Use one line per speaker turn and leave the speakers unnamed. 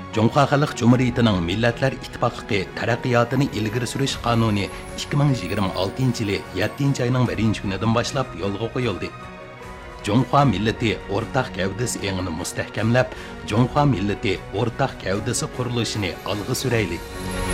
Cumhuriyet Halk Cumhuriyeti'nin Milletler İttifaqı taraqqiyotini ilgiri surish qonuni 2026 yili 7 ayning 1 kunidan boshlab yo'lga qo'yildi. Cumhuriyet milleti o'rtaq gavdasi engini mustahkamlab, Cumhuriyet milleti o'rtaq gavdasi qurilishini olg'a suraylik.